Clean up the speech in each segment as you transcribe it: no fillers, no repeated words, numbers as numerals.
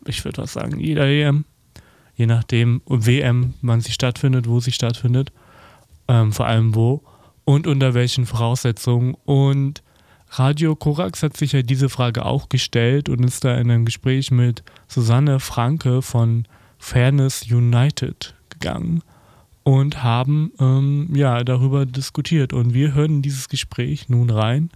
ich würde was sagen, jeder EM, je nachdem WM, wann sie stattfindet, wo sie stattfindet, vor allem wo und unter welchen Voraussetzungen. Und Radio Korax hat sich ja diese Frage auch gestellt und ist da in ein Gespräch mit Susanne Franke von Fairness United gegangen und haben darüber diskutiert. Und wir hören in dieses Gespräch nun rein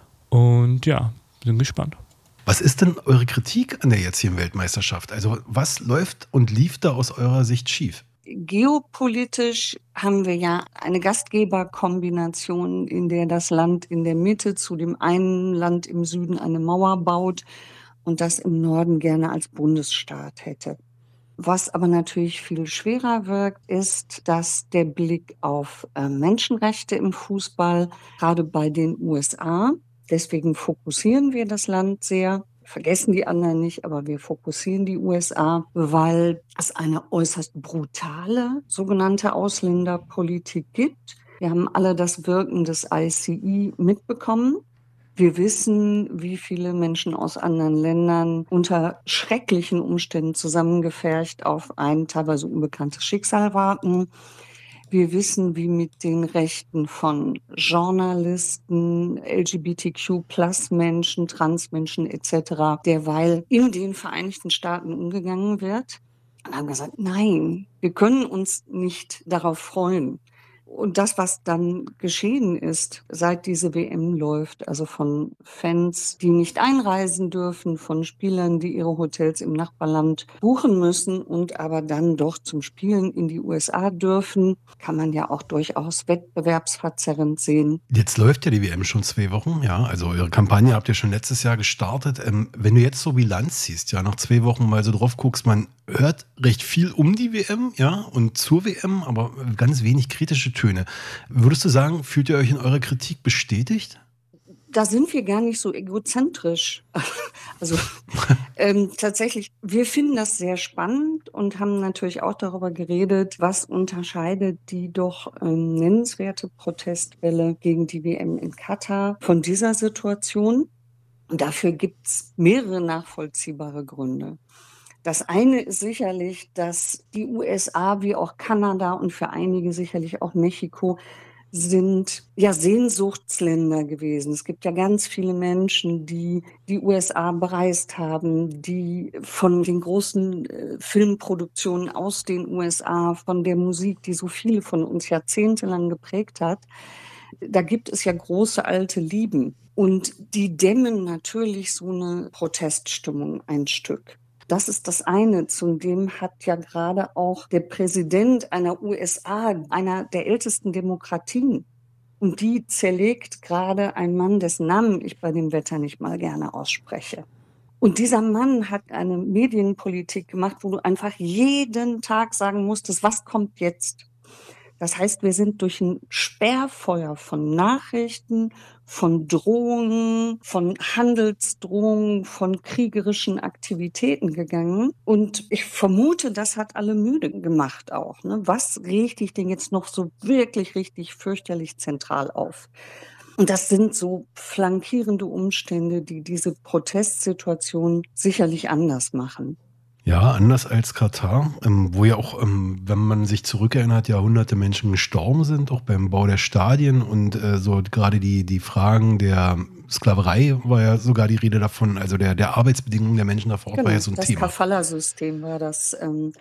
und ja, sind gespannt. Was ist denn eure Kritik an der jetzigen Weltmeisterschaft? Also was läuft und lief da aus eurer Sicht schief? Geopolitisch haben wir ja eine Gastgeberkombination, in der das Land in der Mitte zu dem einen Land im Süden eine Mauer baut und das im Norden gerne als Bundesstaat hätte. Was aber natürlich viel schwerer wirkt, ist, dass der Blick auf Menschenrechte im Fußball, gerade bei den USA, deswegen fokussieren wir das Land sehr, vergessen die anderen nicht, aber wir fokussieren die USA, weil es eine äußerst brutale sogenannte Ausländerpolitik gibt. Wir haben alle das Wirken des ICE mitbekommen. Wir wissen, wie viele Menschen aus anderen Ländern unter schrecklichen Umständen zusammengepfercht auf ein teilweise unbekanntes Schicksal warten. Wir wissen, wie mit den Rechten von Journalisten, LGBTQ-Plus-Menschen, Transmenschen etc. derweil in den Vereinigten Staaten umgegangen wird. Und haben gesagt, nein, wir können uns nicht darauf freuen. Und das, was dann geschehen ist, seit diese WM läuft, also von Fans, die nicht einreisen dürfen, von Spielern, die ihre Hotels im Nachbarland buchen müssen und aber dann doch zum Spielen in die USA dürfen, kann man ja auch durchaus wettbewerbsverzerrend sehen. Jetzt läuft ja die WM schon 2 Wochen, ja, also eure Kampagne habt ihr schon letztes Jahr gestartet. Wenn du jetzt so Bilanz ziehst, ja, nach 2 Wochen mal so drauf guckst, man hört recht viel um die WM, ja, und zur WM, aber ganz wenig kritische Töne. Würdest du sagen, fühlt ihr euch in eurer Kritik bestätigt? Da sind wir gar nicht so egozentrisch. Also tatsächlich, wir finden das sehr spannend und haben natürlich auch darüber geredet, was unterscheidet die doch nennenswerte Protestwelle gegen die WM in Katar von dieser Situation. Und dafür gibt's mehrere nachvollziehbare Gründe. Das eine ist sicherlich, dass die USA wie auch Kanada und für einige sicherlich auch Mexiko sind ja Sehnsuchtsländer gewesen. Es gibt ja ganz viele Menschen, die die USA bereist haben, die von den großen Filmproduktionen aus den USA, von der Musik, die so viele von uns jahrzehntelang geprägt hat, da gibt es ja große alte Lieben. Und die dämmen natürlich so eine Proteststimmung ein Stück. Das ist das eine. Zudem hat ja gerade auch der Präsident einer USA, einer der ältesten Demokratien, und die zerlegt gerade ein Mann, dessen Namen ich bei dem Wetter nicht mal gerne ausspreche. Und dieser Mann hat eine Medienpolitik gemacht, wo du einfach jeden Tag sagen musstest, was kommt jetzt? Das heißt, wir sind durch ein Sperrfeuer von Nachrichten, von Drohungen, von Handelsdrohungen, von kriegerischen Aktivitäten gegangen. Und ich vermute, das hat alle müde gemacht auch. Ne? Was regt dich denn jetzt noch so wirklich richtig fürchterlich zentral auf? Und das sind so flankierende Umstände, die diese Protestsituation sicherlich anders machen. Ja, anders als Katar, wo ja auch, wenn man sich zurückerinnert, ja hunderte Menschen gestorben sind, auch beim Bau der Stadien und so gerade die Fragen der Sklaverei war ja sogar die Rede davon, also der Arbeitsbedingungen der Menschen davor war ja so ein das Thema. Kafala-System war das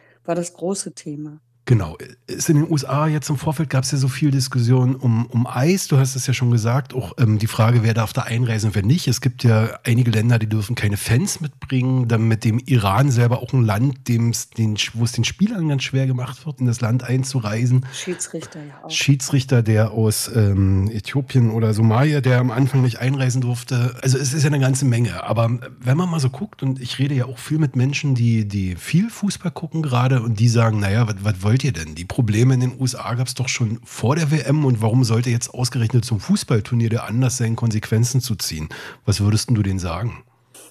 große Thema. Genau. Ist in den USA jetzt im Vorfeld gab es ja so viel Diskussion um Eis. Du hast es ja schon gesagt, auch die Frage, wer darf da einreisen und wer nicht. Es gibt ja einige Länder, die dürfen keine Fans mitbringen. Dann mit dem Iran selber auch ein Land, wo es den Spielern ganz schwer gemacht wird, in das Land einzureisen. Schiedsrichter ja auch. Schiedsrichter, der aus Äthiopien oder Somalia, der am Anfang nicht einreisen durfte. Also es ist ja eine ganze Menge. Aber wenn man mal so guckt, und ich rede ja auch viel mit Menschen, die viel Fußball gucken gerade und die sagen, naja, was wollt ihr denn? Die Probleme in den USA gab es doch schon vor der WM und warum sollte jetzt ausgerechnet zum Fußballturnier der Anlass sein, Konsequenzen zu ziehen? Was würdest du denen sagen?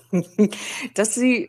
Dass sie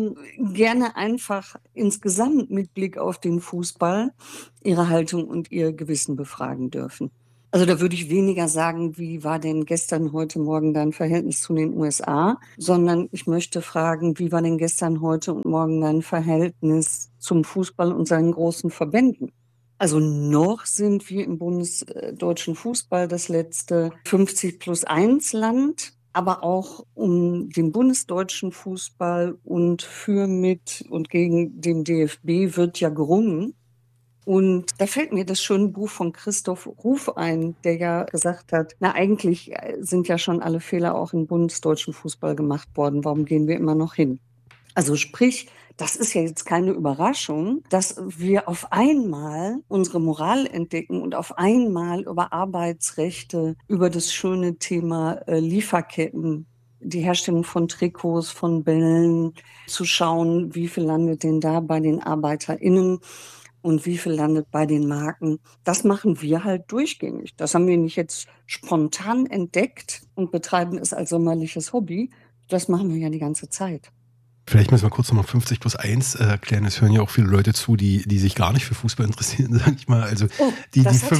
gerne einfach insgesamt mit Blick auf den Fußball ihre Haltung und ihr Gewissen befragen dürfen. Also da würde ich weniger sagen, wie war denn gestern, heute, morgen dein Verhältnis zu den USA, sondern ich möchte fragen, wie war denn gestern, heute und morgen dein Verhältnis zum Fußball und seinen großen Verbänden? Also noch sind wir im bundesdeutschen Fußball das letzte 50+1 Land, aber auch um den bundesdeutschen Fußball und für, mit und gegen den DFB wird ja gerungen. Und da fällt mir das schöne Buch von Christoph Ruf ein, der ja gesagt hat, na eigentlich sind ja schon alle Fehler auch im bundesdeutschen Fußball gemacht worden, warum gehen wir immer noch hin? Also sprich, das ist ja jetzt keine Überraschung, dass wir auf einmal unsere Moral entdecken und auf einmal über Arbeitsrechte, über das schöne Thema Lieferketten, die Herstellung von Trikots, von Bällen, zu schauen, wie viel landet denn da bei den ArbeiterInnen und wie viel landet bei den Marken. Das machen wir halt durchgängig. Das haben wir nicht jetzt spontan entdeckt und betreiben es als sommerliches Hobby. Das machen wir ja die ganze Zeit. Vielleicht müssen wir kurz nochmal 50+1 erklären. Es hören ja auch viele Leute zu, die sich gar nicht für Fußball interessieren, sag ich mal. Also die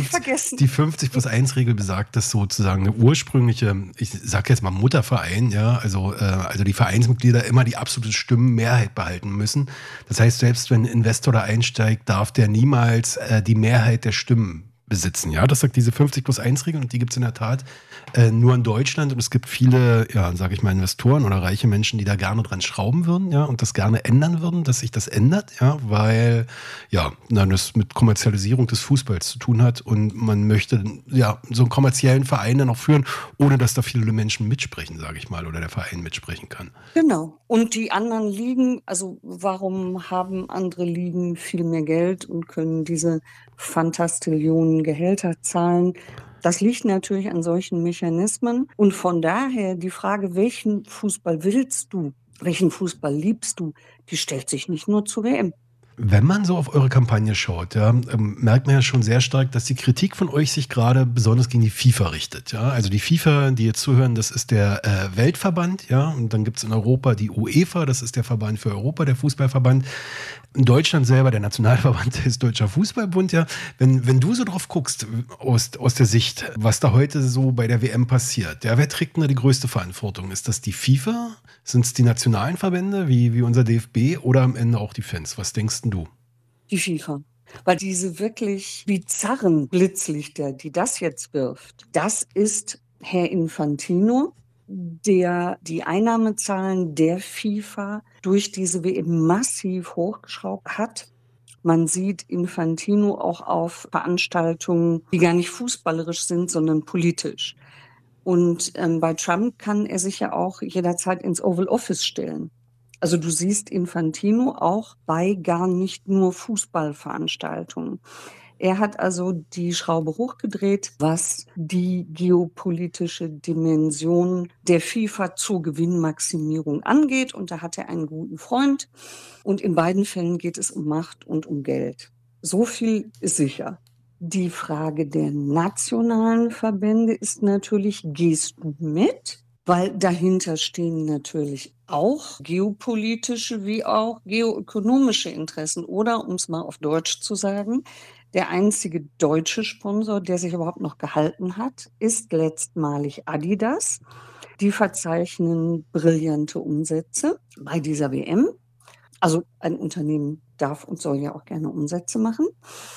50+1-Regel besagt, dass sozusagen eine ursprüngliche, ich sag jetzt mal Mutterverein, ja, also die Vereinsmitglieder immer die absolute Stimmenmehrheit behalten müssen. Das heißt, selbst wenn ein Investor da einsteigt, darf der niemals die Mehrheit der Stimmen besitzen. Ja, das sagt diese 50+1-Regel und die gibt es in der Tat nur in Deutschland und es gibt viele, ja, sage ich mal, Investoren oder reiche Menschen, die da gerne dran schrauben würden, ja, und das gerne ändern würden, dass sich das ändert, ja, weil, ja, das mit Kommerzialisierung des Fußballs zu tun hat und man möchte, ja, so einen kommerziellen Verein dann auch führen, ohne dass da viele Menschen mitsprechen, sage ich mal, oder der Verein mitsprechen kann. Genau. Und die anderen Ligen, also warum haben andere Ligen viel mehr Geld und können diese Fantastillionen Gehälter zahlen? Das liegt natürlich an solchen Mechanismen. Und von daher die Frage, welchen Fußball willst du, welchen Fußball liebst du, die stellt sich nicht nur zur WM. Wenn man so auf eure Kampagne schaut, ja, merkt man ja schon sehr stark, dass die Kritik von euch sich gerade besonders gegen die FIFA richtet. Ja? Also die FIFA, die jetzt zuhören, das ist der Weltverband, ja, und dann gibt es in Europa die UEFA, das ist der Verband für Europa, der Fußballverband. In Deutschland selber, der Nationalverband ist Deutscher Fußballbund, ja. Wenn du so drauf guckst, aus der Sicht, was da heute so bei der WM passiert, ja, wer trägt denn da die größte Verantwortung? Ist das die FIFA? Sind es die nationalen Verbände, wie unser DFB, oder am Ende auch die Fans? Was denkst denn du? Die FIFA. Weil diese wirklich bizarren Blitzlichter, die das jetzt wirft, das ist Herr Infantino, der die Einnahmezahlen der FIFA durch diese WM massiv hochgeschraubt hat. Man sieht Infantino auch auf Veranstaltungen, die gar nicht fußballerisch sind, sondern politisch. Und bei Trump kann er sich ja auch jederzeit ins Oval Office stellen. Also du siehst Infantino auch bei gar nicht nur Fußballveranstaltungen. Er hat also die Schraube hochgedreht, was die geopolitische Dimension der FIFA zur Gewinnmaximierung angeht. Und da hat er einen guten Freund. Und in beiden Fällen geht es um Macht und um Geld. So viel ist sicher. Die Frage der nationalen Verbände ist natürlich, gehst du mit? Weil dahinter stehen natürlich auch geopolitische wie auch geoökonomische Interessen. Oder, um es mal auf Deutsch zu sagen, der einzige deutsche Sponsor, der sich überhaupt noch gehalten hat, ist letztmalig Adidas. Die verzeichnen brillante Umsätze bei dieser WM. Also ein Unternehmen darf und soll ja auch gerne Umsätze machen.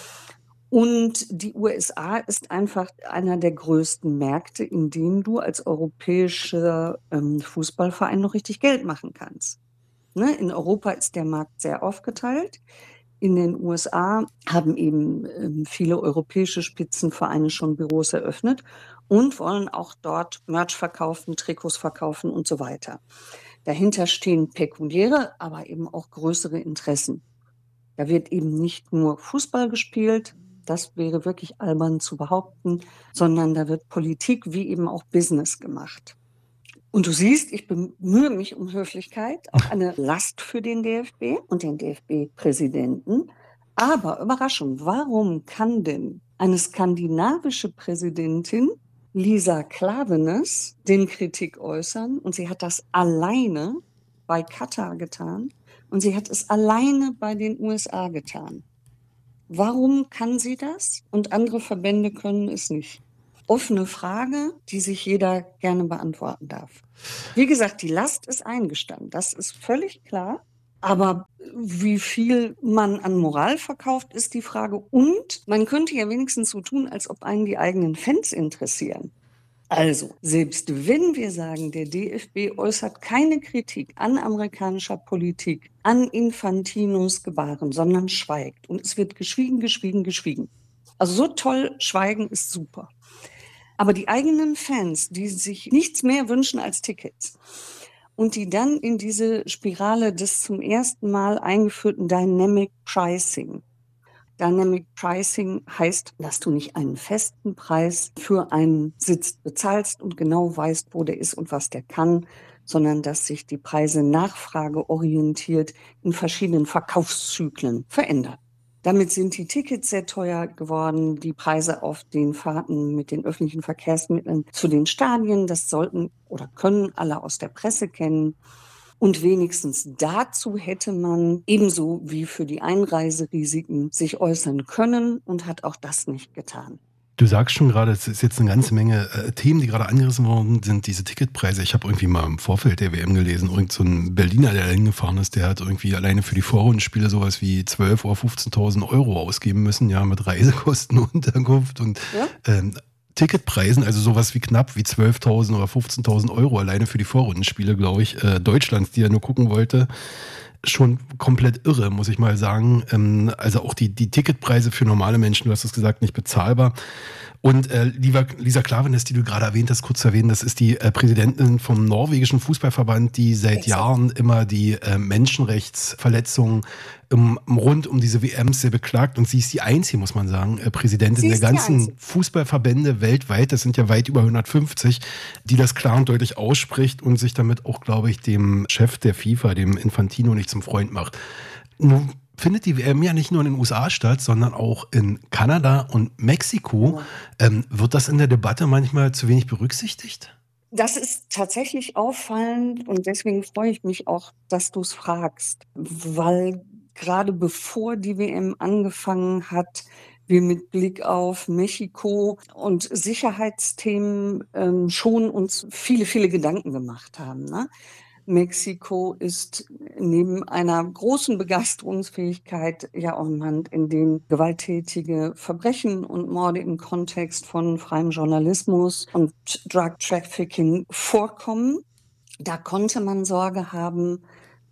Und die USA ist einfach einer der größten Märkte, in denen du als europäischer Fußballverein noch richtig Geld machen kannst. Ne? In Europa ist der Markt sehr aufgeteilt. In den USA haben eben viele europäische Spitzenvereine schon Büros eröffnet und wollen auch dort Merch verkaufen, Trikots verkaufen und so weiter. Dahinter stehen pekuläre, aber eben auch größere Interessen. Da wird eben nicht nur Fußball gespielt, das wäre wirklich albern zu behaupten, sondern da wird Politik wie eben auch Business gemacht. Und du siehst, ich bemühe mich um Höflichkeit, auch eine Last für den DFB und den DFB-Präsidenten. Aber Überraschung, warum kann denn eine skandinavische Präsidentin, Lisa Klaveness, den Kritik äußern? Und sie hat das alleine bei Katar getan und sie hat es alleine bei den USA getan. Warum kann sie das und andere Verbände können es nicht? offene Frage, die sich jeder gerne beantworten darf. Wie gesagt, die Last ist eingestanden, das ist völlig klar. Aber wie viel man an Moral verkauft, ist die Frage. Und man könnte ja wenigstens so tun, als ob einen die eigenen Fans interessieren. Also, selbst wenn wir sagen, der DFB äußert keine Kritik an amerikanischer Politik, an Infantinos Gebaren, sondern schweigt. Und es wird geschwiegen, geschwiegen, geschwiegen. Also so toll, Schweigen ist super. Aber die eigenen Fans, die sich nichts mehr wünschen als Tickets und die dann in diese Spirale des zum ersten Mal eingeführten Dynamic Pricing. Dynamic Pricing heißt, dass du nicht einen festen Preis für einen Sitz bezahlst und genau weißt, wo der ist und was der kann, sondern dass sich die Preise nachfrageorientiert in verschiedenen Verkaufszyklen verändern. Damit sind die Tickets sehr teuer geworden, die Preise auf den Fahrten mit den öffentlichen Verkehrsmitteln zu den Stadien, das sollten oder können alle aus der Presse kennen. Und wenigstens dazu hätte man ebenso wie für die Einreiserisiken sich äußern können und hat auch das nicht getan. Du sagst schon gerade, es ist jetzt eine ganze Menge Themen, die gerade angerissen worden sind, diese Ticketpreise. Ich habe irgendwie mal im Vorfeld der WM gelesen, irgend so ein Berliner, der da hingefahren ist, der hat irgendwie alleine für die Vorrundenspiele sowas wie 12.000 oder 15.000 Euro ausgeben müssen, ja, mit Reisekosten, Unterkunft und Ticketpreisen, also sowas wie knapp wie 12.000 oder 15.000 Euro alleine für die Vorrundenspiele, glaube ich, Deutschlands, die er nur gucken wollte. Schon komplett irre, muss ich mal sagen. Also auch die Ticketpreise für normale Menschen, du hast es gesagt, nicht bezahlbar. Und Lisa Klaveness, die du gerade erwähnt hast, kurz zu erwähnen, das ist die Präsidentin vom norwegischen Fußballverband, die seit Jahren immer die Menschenrechtsverletzungen rund um diese WMs sehr beklagt. Und sie ist die einzige, muss man sagen, Präsidentin der ganzen Fußballverbände weltweit, das sind ja weit über 150, die das klar und deutlich ausspricht und sich damit auch, glaube ich, dem Chef der FIFA, dem Infantino, nicht zum Freund macht. Nun findet die WM ja nicht nur in den USA statt, sondern auch in Kanada und Mexiko. Wird das in der Debatte manchmal zu wenig berücksichtigt? Das ist tatsächlich auffallend und deswegen freue ich mich auch, dass du es fragst, weil gerade bevor die WM angefangen hat, wir mit Blick auf Mexiko und Sicherheitsthemen schon uns viele, viele Gedanken gemacht haben, ne? Mexiko ist neben einer großen Begeisterungsfähigkeit ja auch ein Land, in dem gewalttätige Verbrechen und Morde im Kontext von freiem Journalismus und Drug Trafficking vorkommen. Da konnte man Sorge haben.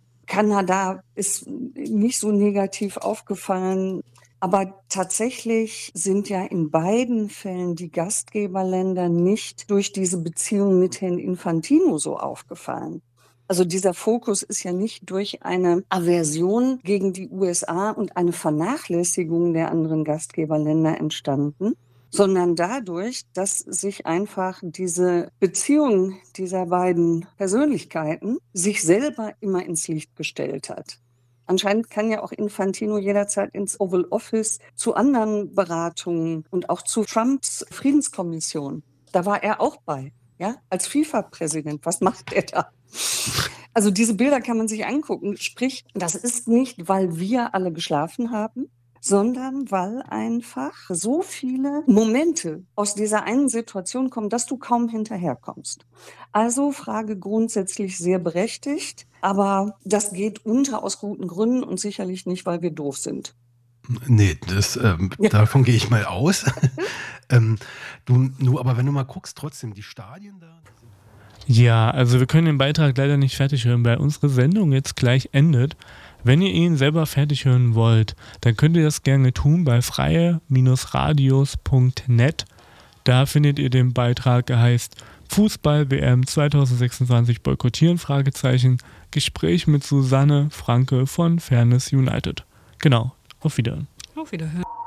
Kanada ist nicht so negativ aufgefallen. Aber tatsächlich sind ja in beiden Fällen die Gastgeberländer nicht durch diese Beziehung mit Herrn Infantino so aufgefallen. Also dieser Fokus ist ja nicht durch eine Aversion gegen die USA und eine Vernachlässigung der anderen Gastgeberländer entstanden, sondern dadurch, dass sich einfach diese Beziehung dieser beiden Persönlichkeiten sich selber immer ins Licht gestellt hat. Anscheinend kann ja auch Infantino jederzeit ins Oval Office zu anderen Beratungen und auch zu Trumps Friedenskommission. Da war er auch bei, ja, als FIFA-Präsident. Was macht er da? Also diese Bilder kann man sich angucken. Sprich, das ist nicht, weil wir alle geschlafen haben, sondern weil einfach so viele Momente aus dieser einen Situation kommen, dass du kaum hinterherkommst. Also Frage grundsätzlich sehr berechtigt, aber das geht unter aus guten Gründen und sicherlich nicht, weil wir doof sind. Nee, davon gehe ich mal aus. Aber wenn du mal guckst, trotzdem, die Stadien da... Ja, also wir können den Beitrag leider nicht fertig hören, weil unsere Sendung jetzt gleich endet. Wenn ihr ihn selber fertig hören wollt, dann könnt ihr das gerne tun bei freie-radios.net. Da findet ihr den Beitrag, der heißt Fußball-WM 2026 boykottieren, Fragezeichen, Gespräch mit Susanne Franke von Fairness United. Genau, auf Wiederhören. Auf Wiederhören.